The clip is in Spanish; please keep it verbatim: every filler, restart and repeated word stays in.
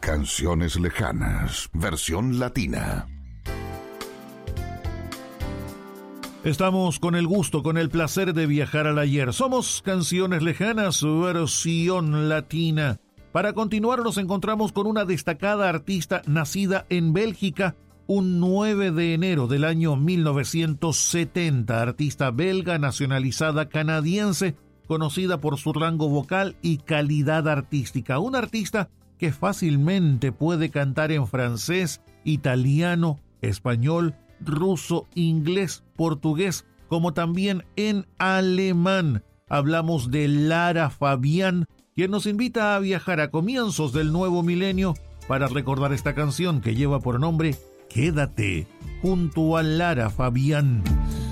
Canciones lejanas, versión latina. Estamos con el gusto, con el placer de viajar al ayer. Somos Canciones Lejanas, versión latina. Para continuar nos encontramos con una destacada artista nacida en Bélgica un nueve de enero del año mil novecientos setenta. Artista belga nacionalizada canadiense, conocida por su rango vocal y calidad artística. Un artista que fácilmente puede cantar en francés, italiano, español, ruso, inglés, portugués, como también en alemán. Hablamos de Lara Fabián, quien nos invita a viajar a comienzos del nuevo milenio para recordar esta canción que lleva por nombre Quédate, junto a Lara Fabián.